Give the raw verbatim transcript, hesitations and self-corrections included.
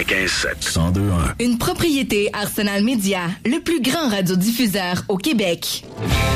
quatre-vingt-quinze sept. cent deux un. Une propriété Arsenal Média, le plus grand radiodiffuseur au Québec.